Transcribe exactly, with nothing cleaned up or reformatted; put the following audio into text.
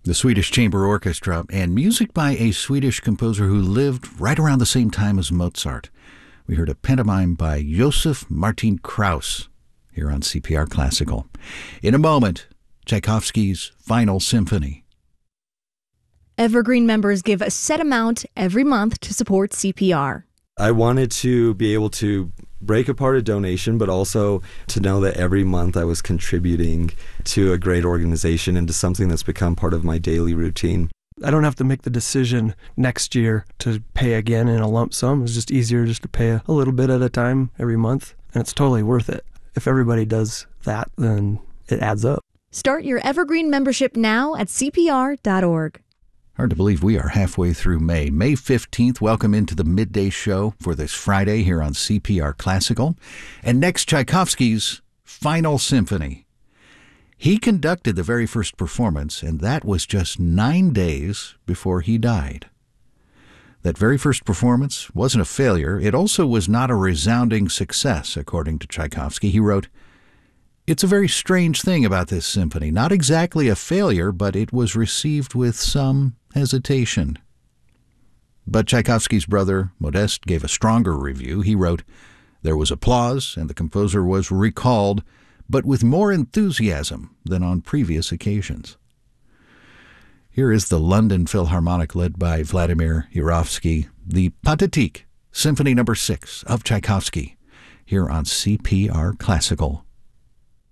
The Swedish Chamber Orchestra, and music by a Swedish composer who lived right around the same time as Mozart. We heard a pantomime by Josef Martin Kraus here on C P R Classical. In a moment, Tchaikovsky's Final Symphony. Evergreen members give a set amount every month to support C P R. I wanted to be able to break apart a donation, but also to know that every month I was contributing to a great organization and to something that's become part of my daily routine. I don't have to make the decision next year to pay again in a lump sum. It's just easier just to pay a little bit at a time every month, and it's totally worth it. If everybody does that, then it adds up. Start your Evergreen membership now at C P R dot org. Hard to believe we are halfway through May. May fifteenth, welcome into the midday show for this Friday here on C P R Classical. And next, Tchaikovsky's Final Symphony. He conducted the very first performance, and that was just nine days before he died. That very first performance wasn't a failure. It also was not a resounding success, according to Tchaikovsky. He wrote, "It's a very strange thing about this symphony. Not exactly a failure, but it was received with some hesitation." But Tchaikovsky's brother, Modest, gave a stronger review. He wrote, "There was applause, and the composer was recalled, but with more enthusiasm than on previous occasions." Here is the London Philharmonic led by Vladimir Yurovsky, the Pathetique, Symphony Number six of Tchaikovsky, here on C P R Classical.